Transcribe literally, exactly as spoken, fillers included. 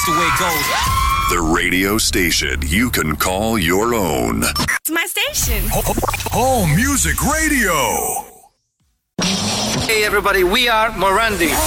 That's the way it goes. The radio station you can call your own. It's my station. Home Music Radio. Hey everybody, we are Morandi.